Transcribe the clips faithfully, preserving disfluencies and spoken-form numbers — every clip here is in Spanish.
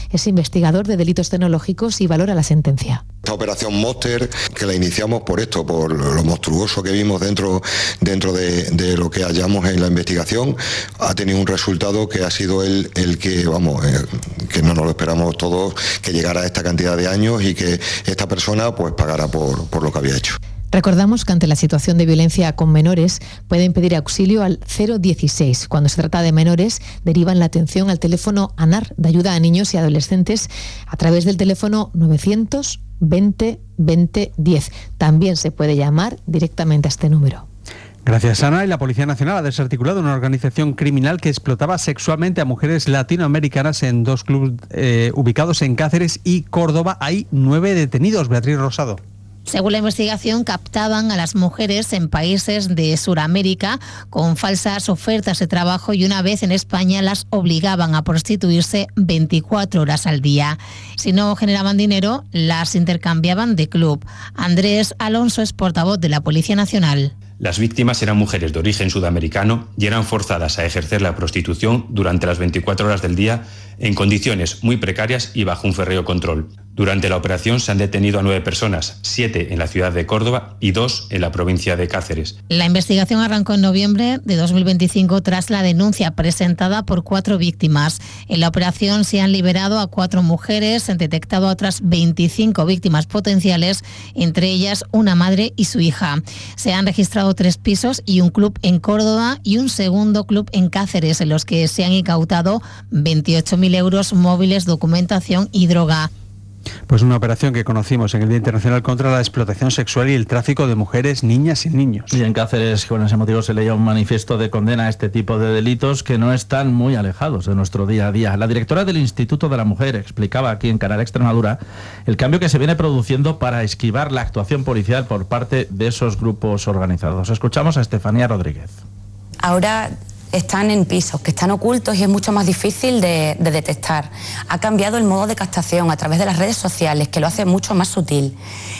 es investigador de delitos tecnológicos y valora la sentencia. Esta operación Monster, que la iniciamos por esto, por lo monstruoso que vimos dentro, dentro de, de lo que hallamos en la investigación, ha tenido un resultado que ha sido el, el que, vamos, eh, que no nos lo esperamos todos, que llegara a esta cantidad de años y que esta persona pues pagara por, por lo que había hecho. Recordamos que ante la situación de violencia con menores pueden pedir auxilio al cero dieciséis. Cuando se trata de menores, derivan la atención al teléfono ANAR de ayuda a niños y adolescentes a través del teléfono novecientos veinte veinte diez. También se puede llamar directamente a este número. Gracias, Ana. Y la Policía Nacional ha desarticulado una organización criminal que explotaba sexualmente a mujeres latinoamericanas en dos clubes eh, ubicados en Cáceres y Córdoba. Hay nueve detenidos. Beatriz Rosado. Según la investigación, captaban a las mujeres en países de Sudamérica con falsas ofertas de trabajo y una vez en España las obligaban a prostituirse veinticuatro horas al día. Si no generaban dinero, las intercambiaban de club. Andrés Alonso es portavoz de la Policía Nacional. Las víctimas eran mujeres de origen sudamericano y eran forzadas a ejercer la prostitución durante las veinticuatro horas del día en condiciones muy precarias y bajo un férreo control. Durante la operación se han detenido a nueve personas, siete en la ciudad de Córdoba y dos en la provincia de Cáceres. La investigación arrancó en noviembre de dos mil veinticinco tras la denuncia presentada por cuatro víctimas. En la operación se han liberado a cuatro mujeres, se han detectado a otras veinticinco víctimas potenciales, entre ellas una madre y su hija. Se han registrado tres pisos y un club en Córdoba y un segundo club en Cáceres, en los que se han incautado veintiocho mil euros móviles, documentación y droga. Pues una operación que conocimos en el Día Internacional contra la Explotación Sexual y el Tráfico de Mujeres, Niñas y Niños. Y en Cáceres, con ese motivo, se leía un manifiesto de condena a este tipo de delitos que no están muy alejados de nuestro día a día. La directora del Instituto de la Mujer explicaba aquí en Canal Extremadura el cambio que se viene produciendo para esquivar la actuación policial por parte de esos grupos organizados. Escuchamos a Estefanía Rodríguez. Ahora están en pisos, que están ocultos y es mucho más difícil de, de detectar. Ha cambiado el modo de captación a través de las redes sociales, que lo hace mucho más sutil.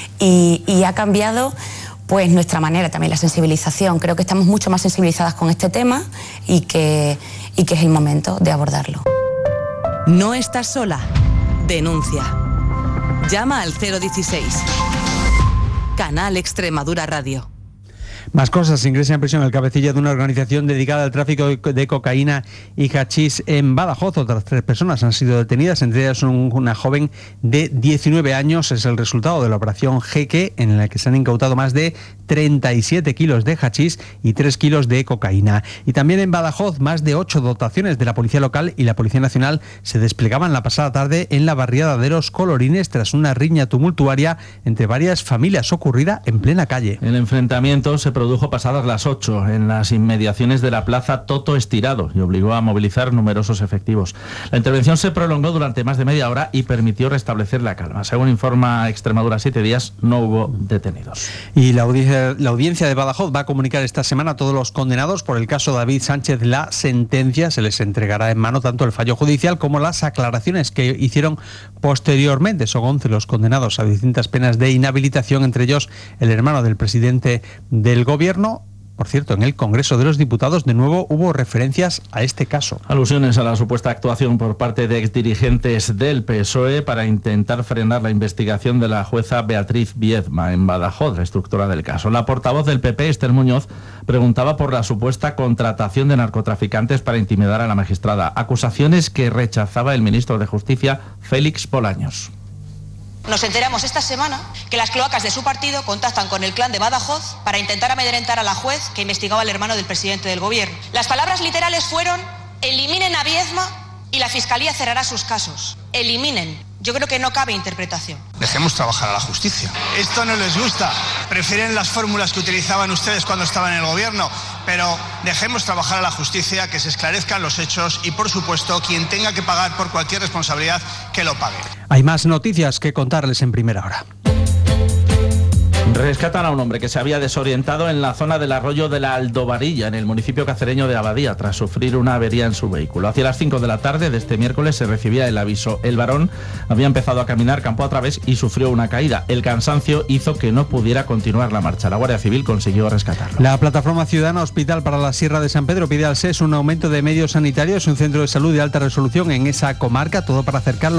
Y, y ha cambiado pues nuestra manera también, la sensibilización. Creo que estamos mucho más sensibilizadas con este tema y que, y que es el momento de abordarlo. No estás sola. Denuncia. Llama al cero dieciséis. Canal Extremadura Radio. Más cosas. Ingresa en prisión el cabecilla de una organización dedicada al tráfico de cocaína y hachís en Badajoz. Otras tres personas han sido detenidas, entre ellas un, una joven de diecinueve años. Es el resultado de la operación Jeque, en la que se han incautado más de treinta y siete kilos de hachís y tres kilos de cocaína. Y también en Badajoz, más de ocho dotaciones de la Policía Local y la Policía Nacional se desplegaban la pasada tarde en la barriada de los Colorines tras una riña tumultuaria entre varias familias ocurrida en plena calle. El enfrentamiento se produjo pasadas las ocho en las inmediaciones de la plaza Toto Estirado y obligó a movilizar numerosos efectivos. La intervención se prolongó durante más de media hora y permitió restablecer la calma. Según informa Extremadura Siete Días, no hubo detenidos. Y la audiencia, la audiencia de Badajoz va a comunicar esta semana a todos los condenados por el caso David Sánchez la sentencia. Se les entregará en mano tanto el fallo judicial como las aclaraciones que hicieron posteriormente. Son once los condenados a distintas penas de inhabilitación, entre ellos el hermano del presidente del gobierno. Por cierto, en el Congreso de los Diputados de nuevo hubo referencias a este caso. Alusiones a la supuesta actuación por parte de exdirigentes del P S O E para intentar frenar la investigación de la jueza Beatriz Viedma en Badajoz, la instructora del caso. La portavoz del P P, Esther Muñoz, preguntaba por la supuesta contratación de narcotraficantes para intimidar a la magistrada. Acusaciones que rechazaba el ministro de Justicia, Félix Bolaños. Nos enteramos esta semana que las cloacas de su partido contactan con el clan de Badajoz para intentar amedrentar a la juez que investigaba al hermano del presidente del gobierno. Las palabras literales fueron: eliminen a Viedma y la Fiscalía cerrará sus casos. Eliminen. Yo creo que no cabe interpretación. Dejemos trabajar a la justicia. Esto no les gusta. Prefieren las fórmulas que utilizaban ustedes cuando estaban en el gobierno. Pero dejemos trabajar a la justicia, que se esclarezcan los hechos y, por supuesto, quien tenga que pagar por cualquier responsabilidad, que lo pague. Hay más noticias que contarles en primera hora. Rescatan a un hombre que se había desorientado en la zona del arroyo de la Aldovarilla, en el municipio cacereño de Abadía, tras sufrir una avería en su vehículo. Hacia las cinco de la tarde de este miércoles se recibía el aviso. El varón había empezado a caminar campo a través y sufrió una caída. El cansancio hizo que no pudiera continuar la marcha. La Guardia Civil consiguió rescatarlo. La plataforma ciudadana Hospital para la Sierra de San Pedro pide al S E S un aumento de medios sanitarios y un centro de salud de alta resolución en esa comarca, todo para acercarlo